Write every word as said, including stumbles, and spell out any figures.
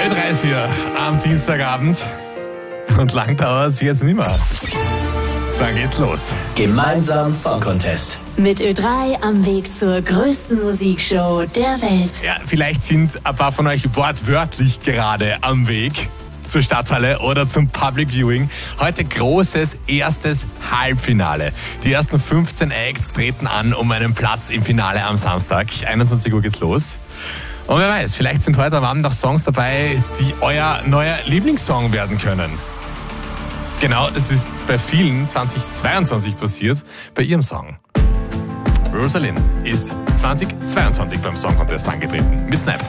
Ö drei ist hier am Dienstagabend und lang dauert es jetzt nicht mehr. Dann geht's los. Gemeinsam Song Contest. Mit Ö drei am Weg zur größten Musikshow der Welt. Ja, vielleicht sind ein paar von euch wortwörtlich gerade am Weg zur Stadthalle oder zum Public Viewing. Heute großes erstes Halbfinale. Die ersten fünfzehn Acts treten an um einen Platz im Finale am Samstag. einundzwanzig Uhr geht's los. Und wer weiß, vielleicht sind heute am Abend auch Songs dabei, die euer neuer Lieblingssong werden können. Genau, das ist bei vielen zweitausendzweiundzwanzig passiert, bei ihrem Song. Rosalind ist zweitausendzweiundzwanzig beim Song Contest angetreten mit Snap.